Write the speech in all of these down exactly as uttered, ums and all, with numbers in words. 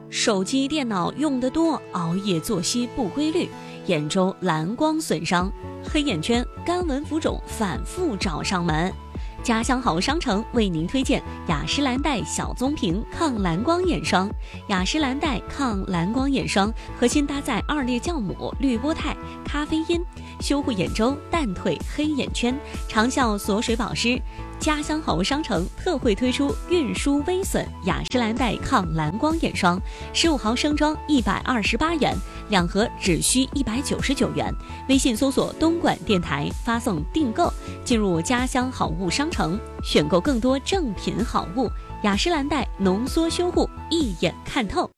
手机电脑用得多，熬夜作息不规律，眼周蓝光损伤，黑眼圈、干纹浮肿反复找上门。家乡好商城为您推荐雅诗兰黛小棕瓶抗蓝光眼霜。雅诗兰黛抗蓝光眼霜核心搭载二裂酵母、绿波肽、咖啡因，修护眼周，淡退黑眼圈，长效锁水保湿。家乡好商城特惠推出运输微损雅诗兰黛抗蓝光眼霜，十五毫升装一百二十八元，两盒只需一百九十九元。微信搜索东莞电台，发送订购，进入家乡好物商城，选购更多正品好物。雅诗兰黛浓缩修护，一眼看透。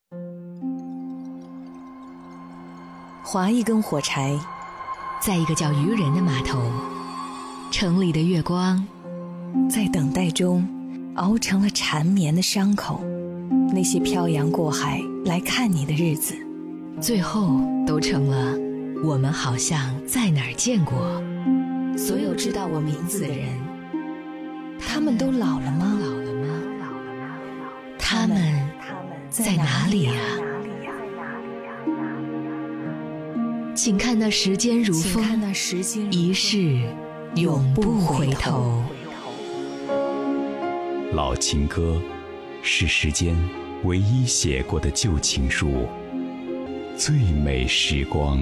划一根火柴， 在一个叫渔人的码头，城里的月光在等待中熬成了缠绵的伤口。那些漂洋过海来看你的日子， 最后都成了我们好像在哪儿见过。 所有知道我名字的人，他们都老了吗？ 老了吗？他们在哪里啊？请看那时间如风，一世永不回头。 老情歌是时间唯一写过的旧情书，最美时光。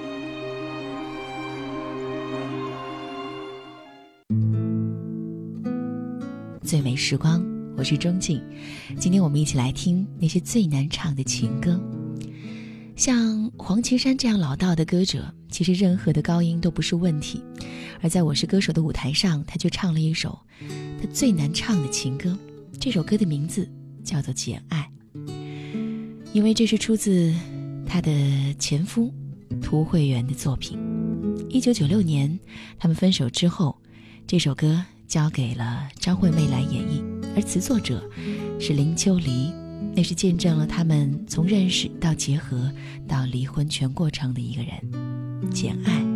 最美时光，我是钟静。今天我们一起来听那些最难唱的情歌。像黄绮珊这样老道的歌者，其实任何的高音都不是问题，而在我是歌手的舞台上，他却唱了一首他最难唱的情歌。这首歌的名字叫做《简爱》，因为这是出自他的前夫涂慧源的作品。一九九六年他们分手之后，这首歌交给了张惠妹来演绎，而词作者是林秋离，那是见证了他们从认识到结合到离婚全过程的一个人。简爱。